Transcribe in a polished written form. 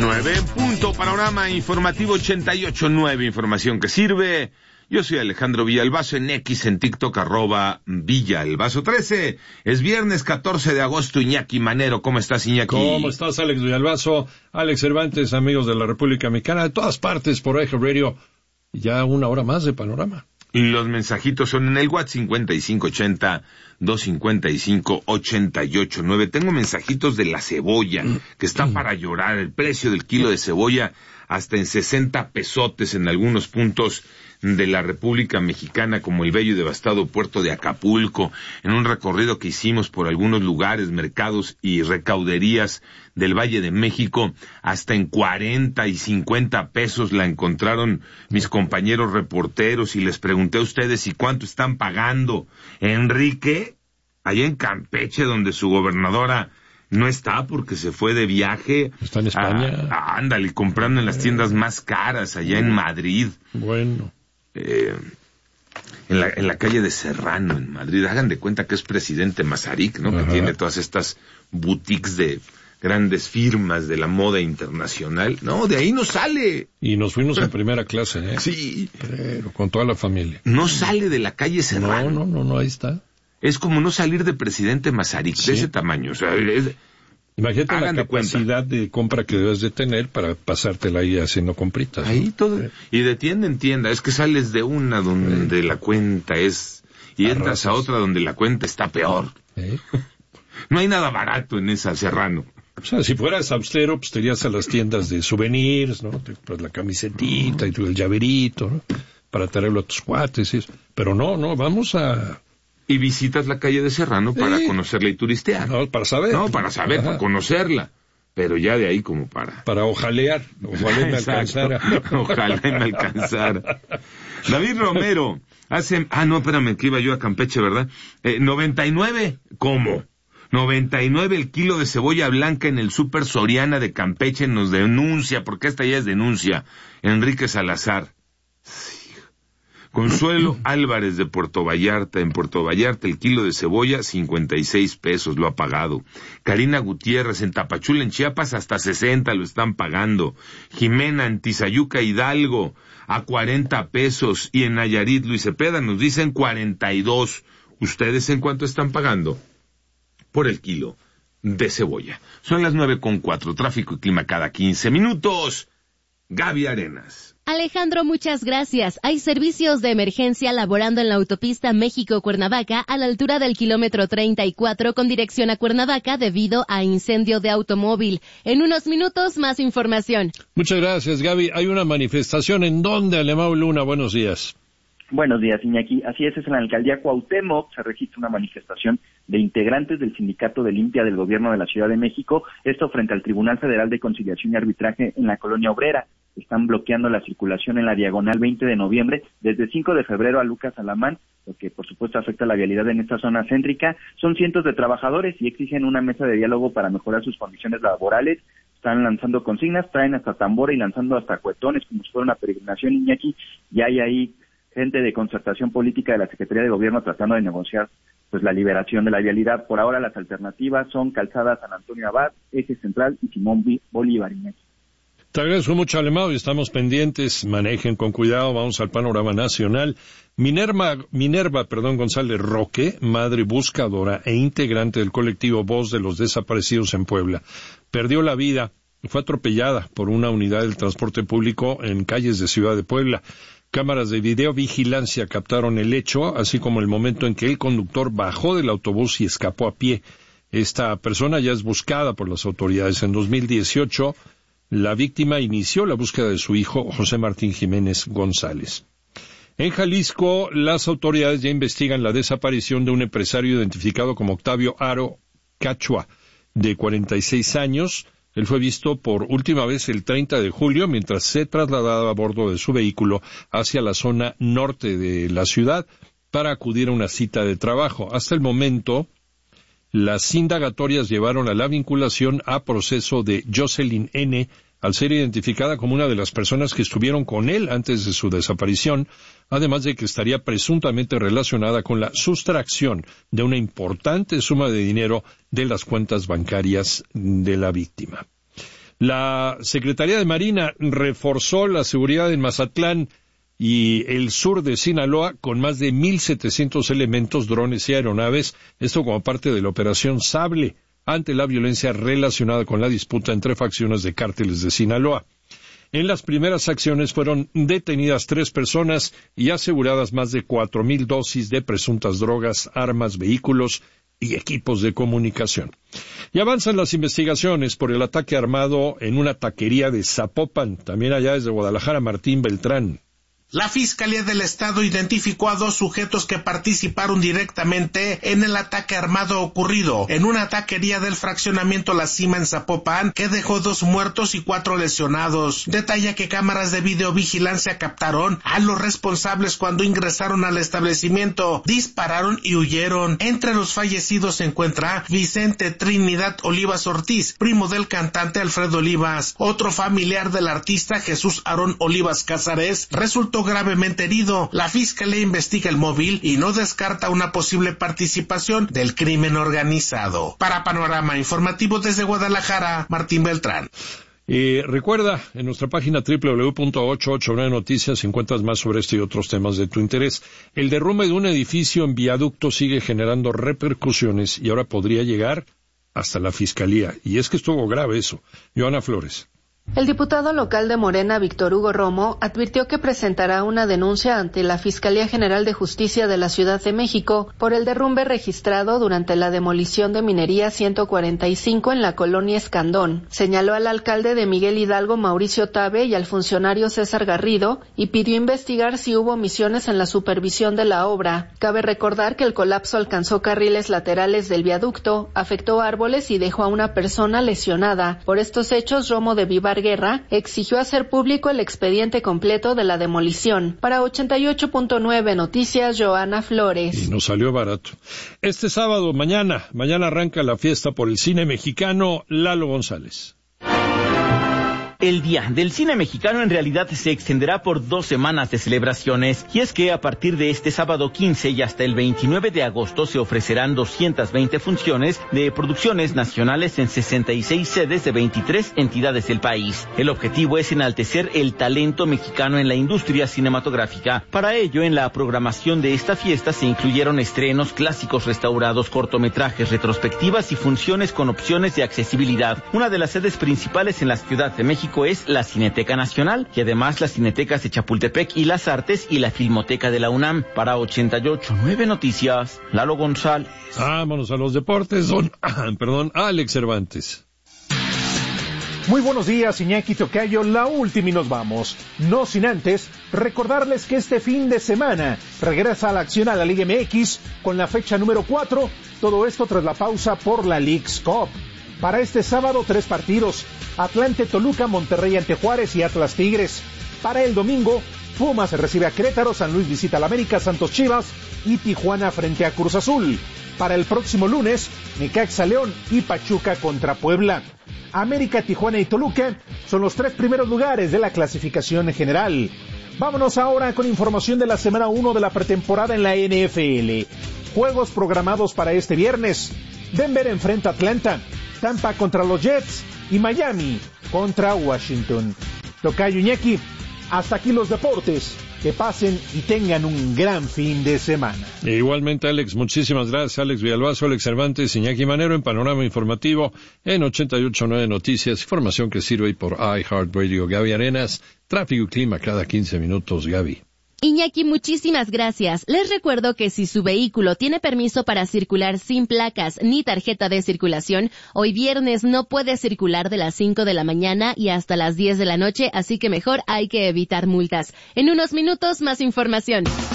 9:00 Panorama Informativo 88.9, información que sirve. Yo soy Alejandro Villalbazo, en X, en TikTok, @Villalbazo13. Es viernes 14 de agosto, Iñaki Manero. ¿Cómo estás, Iñaki? ¿Cómo estás, Alex Villalbazo? Alex Cervantes, amigos de la República Mexicana, de todas partes, por Eje Radio. Ya una hora más de Panorama. Y los mensajitos son en el WhatsApp 5580-255-889. Tengo mensajitos de la cebolla, que está para llorar. El precio del kilo de cebolla hasta en 60 pesotes en algunos puntos de la República Mexicana, como el bello y devastado puerto de Acapulco. En un recorrido que hicimos por algunos lugares, mercados y recauderías del Valle de México, hasta en 40 y 50 pesos la encontraron mis compañeros reporteros, y les pregunté a ustedes, ¿y cuánto están pagando? Enrique, allá en Campeche, donde su gobernadora no está porque se fue de viaje. Está en España. Ándale, comprando en las tiendas más caras, allá en Madrid. Bueno. En la calle de Serrano, en Madrid. Hagan de cuenta que es presidente Mazarik, ¿no? Ajá. Que tiene todas estas boutiques de grandes firmas de la moda internacional. No, de ahí no sale. Y nos fuimos en primera clase, ¿eh? Sí. Pero con toda la familia. No sale de la calle Serrano. No, ahí está. Es como no salir de presidente Mazarik, sí, de ese tamaño. O sea, imagínate la capacidad de compra que debes de tener para pasártela ahí haciendo compritas. Ahí ¿no? todo. Y de tienda en tienda. Es que sales de una donde la cuenta es... y entras a otra donde la cuenta está peor. No hay nada barato en esa Serrano. O sea, si fueras austero, pues te irías a las tiendas de souvenirs, ¿no? Te compras la camisetita y el llaverito, ¿no? Para traerlo a tus cuates y eso. Pero no, vamos a... Y visitas la calle de Serrano para conocerla y turistear. No, para saber. No, para saber, para conocerla. Pero ya de ahí como para... Para ojalear. Ojalá me alcanzara. Ojalá me alcanzara. David Romero, espérame, que iba yo a Campeche, ¿verdad? 99, ¿cómo? 99 el kilo de cebolla blanca en el Súper Soriana de Campeche. Nos denuncia, porque esta ya es denuncia, Enrique Salazar. Consuelo Álvarez de Puerto Vallarta. En Puerto Vallarta el kilo de cebolla 56 pesos lo ha pagado. Karina Gutiérrez en Tapachula, en Chiapas, hasta 60 lo están pagando. Jimena en Tizayuca, Hidalgo, a 40 pesos. Y en Nayarit, Luis Cepeda, nos dicen 42. ¿Ustedes en cuánto están pagando por el kilo de cebolla? Son las 9:04. Tráfico y clima cada 15 minutos. Gaby Arenas. Alejandro, muchas gracias. Hay servicios de emergencia laborando en la autopista México-Cuernavaca a la altura del kilómetro 34 con dirección a Cuernavaca debido a incendio de automóvil. En unos minutos, más información. Muchas gracias, Gaby. Hay una manifestación. ¿En dónde, Alemão Luna? Buenos días. Buenos días, Iñaki. Así es en la alcaldía Cuauhtémoc se registra una manifestación de integrantes del Sindicato de Limpia del Gobierno de la Ciudad de México, esto frente al Tribunal Federal de Conciliación y Arbitraje en la Colonia Obrera. Están bloqueando la circulación en la diagonal 20 de noviembre desde 5 de febrero a Lucas Alamán, lo que por supuesto afecta la vialidad en esta zona céntrica. Son cientos de trabajadores y exigen una mesa de diálogo para mejorar sus condiciones laborales. Están lanzando consignas, traen hasta tambora y lanzando hasta cuetones como si fuera una peregrinación, Iñaki. Y hay ahí gente de concertación política de la Secretaría de Gobierno tratando de negociar pues la liberación de la vialidad. Por ahora las alternativas son Calzada San Antonio Abad, Eje Central y Simón Bolívar. Te agradezco mucho, Alemão, y estamos pendientes. Manejen con cuidado. Vamos al panorama nacional. Minerva González Roque, madre buscadora e integrante del colectivo Voz de los Desaparecidos en Puebla, perdió la vida y fue atropellada por una unidad del transporte público en calles de Ciudad de Puebla. Cámaras de videovigilancia captaron el hecho, así como el momento en que el conductor bajó del autobús y escapó a pie. Esta persona ya es buscada por las autoridades. En 2018, la víctima inició la búsqueda de su hijo, José Martín Jiménez González. En Jalisco, las autoridades ya investigan la desaparición de un empresario identificado como Octavio Aro Cachua, de 46 años. Él fue visto por última vez el 30 de julio mientras se trasladaba a bordo de su vehículo hacia la zona norte de la ciudad para acudir a una cita de trabajo. Hasta el momento, las indagatorias llevaron a la vinculación a proceso de Jocelyn N., al ser identificada como una de las personas que estuvieron con él antes de su desaparición, además de que estaría presuntamente relacionada con la sustracción de una importante suma de dinero de las cuentas bancarias de la víctima. La Secretaría de Marina reforzó la seguridad en Mazatlán y el sur de Sinaloa con más de 1,700 elementos, drones y aeronaves, esto como parte de la Operación Sable, ante la violencia relacionada con la disputa entre facciones de cárteles de Sinaloa. En las primeras acciones fueron detenidas 3 personas y aseguradas más de 4,000 dosis de presuntas drogas, armas, vehículos y equipos de comunicación. Y avanzan las investigaciones por el ataque armado en una taquería de Zapopan, también allá desde Guadalajara, Martín Beltrán. La Fiscalía del Estado identificó a 2 sujetos que participaron directamente en el ataque armado ocurrido en una taquería del fraccionamiento La Cima en Zapopan, que dejó 2 muertos y 4 lesionados. Detalla que cámaras de videovigilancia captaron a los responsables cuando ingresaron al establecimiento, dispararon y huyeron. Entre los fallecidos se encuentra Vicente Trinidad Olivas Ortiz, primo del cantante Alfredo Olivas. Otro familiar del artista, Jesús Aarón Olivas Cázares, resultó gravemente herido. La Fiscalía investiga el móvil y no descarta una posible participación del crimen organizado. Para Panorama Informativo desde Guadalajara, Martín Beltrán. Recuerda, en nuestra página www.889noticias encuentras más sobre este y otros temas de tu interés. El derrumbe de un edificio en viaducto sigue generando repercusiones y ahora podría llegar hasta la Fiscalía. Y es que estuvo grave eso. Joana Flores. El diputado local de Morena, Víctor Hugo Romo, advirtió que presentará una denuncia ante la Fiscalía General de Justicia de la Ciudad de México por el derrumbe registrado durante la demolición de Minería 145 en la colonia Escandón. Señaló al alcalde de Miguel Hidalgo, Mauricio Tabe, y al funcionario César Garrido, y pidió investigar si hubo omisiones en la supervisión de la obra. Cabe recordar que el colapso alcanzó carriles laterales del viaducto, afectó árboles y dejó a una persona lesionada. Por estos hechos, Romo de Vivar Guerra exigió hacer público el expediente completo de la demolición. Para 88.9 Noticias, Joana Flores. Y nos salió barato. Este sábado, mañana arranca la fiesta por el cine mexicano. Lalo González. El Día del Cine Mexicano en realidad se extenderá por 2 semanas de celebraciones, y es que a partir de este sábado 15 y hasta el 29 de agosto se ofrecerán 220 funciones de producciones nacionales en 66 sedes de 23 entidades del país. El objetivo es enaltecer el talento mexicano en la industria cinematográfica. Para ello, en la programación de esta fiesta se incluyeron estrenos, clásicos restaurados, cortometrajes, retrospectivas y funciones con opciones de accesibilidad. Una de las sedes principales en la Ciudad de México es la Cineteca Nacional, y además las Cinetecas de Chapultepec y Las Artes y la Filmoteca de la UNAM. Para 88.9 Noticias, Lalo González. Vámonos a los deportes, Alex Cervantes. Muy buenos días, Iñaki Tocayo, la última y nos vamos. No sin antes recordarles que este fin de semana regresa a la acción a la Liga MX con la fecha número 4, todo esto tras la pausa por la Leagues Cup. Para este sábado, 3 partidos: Atlante Toluca, Monterrey ante Juárez y Atlas Tigres. Para el domingo, Pumas recibe a Querétaro, San Luis visita al América, Santos Chivas y Tijuana frente a Cruz Azul. Para el próximo lunes, Necaxa León y Pachuca contra Puebla. América, Tijuana y Toluca son los 3 primeros lugares de la clasificación general. Vámonos ahora con información de la semana 1 de la pretemporada en la NFL. Juegos programados para este viernes: Denver enfrenta a Atlanta, Tampa contra los Jets y Miami contra Washington. Tocayo, Iñaki, hasta aquí los deportes. Que pasen y tengan un gran fin de semana. Igualmente, Alex, muchísimas gracias. Alex Villalbazo, Alex Cervantes, Iñaki Manero en Panorama Informativo en 88.9 Noticias, información que sirve por iHeartRadio. Gaby Arenas, tráfico y clima cada 15 minutos, Gaby. Iñaki, muchísimas gracias. Les recuerdo que si su vehículo tiene permiso para circular sin placas ni tarjeta de circulación, hoy viernes no puede circular de las 5 de la mañana y hasta las 10 de la noche, así que mejor hay que evitar multas. En unos minutos, más información.